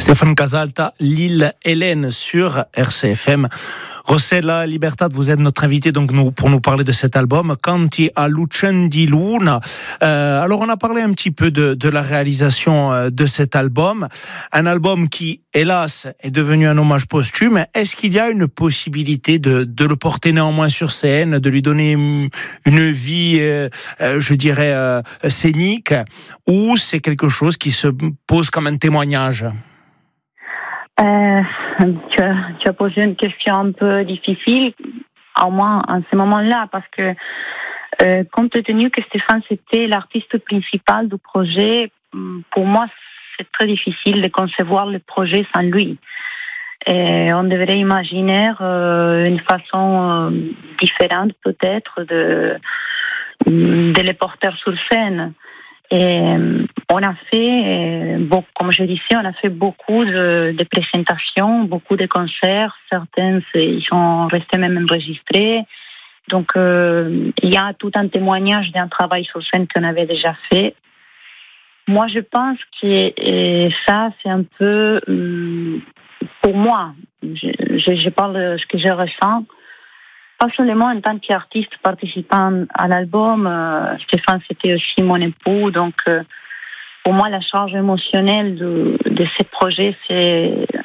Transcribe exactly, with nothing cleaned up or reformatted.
Stéphane Casalta, L'île Hélène sur R C F M. Rossella Libertad, vous êtes notre invité donc nous, pour nous parler de cet album Canti a luce di luna. Euh, alors on a parlé un petit peu de, de la réalisation euh, de cet album, un album qui hélas est devenu un hommage posthume. Est-ce qu'il y a une possibilité de, de le porter néanmoins sur scène, de lui donner une, une vie, euh, euh, je dirais euh, scénique, ou c'est quelque chose qui se pose comme un témoignage? Euh, tu, as, tu as posé une question un peu difficile, au moins en ce moment-là, parce que euh, compte tenu que Stéphane c'était l'artiste principal du projet, pour moi c'est très difficile de concevoir le projet sans lui. Et on devrait imaginer euh, une façon euh, différente peut-être de, de les porter sur scène. Et on a fait, bon, comme je disais, on a fait beaucoup de, de présentations, beaucoup de concerts. Certains, ils sont restés même enregistrés. Donc, euh, il y a tout un témoignage d'un travail sur scène qu'on avait déjà fait. Moi, je pense que ça, c'est un peu, pour moi, je, je, je parle de ce que je ressens. Pas seulement en tant qu'artiste participant à l'album, euh, Stéphane c'était aussi mon époux, donc euh, pour moi la charge émotionnelle de, de ces projets c'est